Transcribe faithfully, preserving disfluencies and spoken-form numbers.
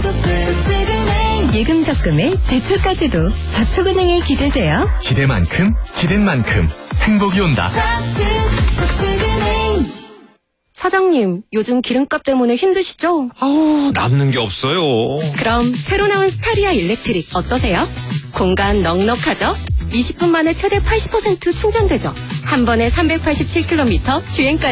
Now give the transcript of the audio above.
예금 적금에 대출까지도 저축은행에 기대세요. 기대만큼 기댄 만큼 행복이 온다. 사장님, 요즘 기름값 때문에 힘드시죠? 아우, 남는 게 없어요. 그럼 새로 나온 스타리아 일렉트릭 어떠세요? 공간 넉넉하죠? 이십 분 만에 최대 팔십 퍼센트 충전되죠? 한 번에 삼백팔십칠 킬로미터 주행까지.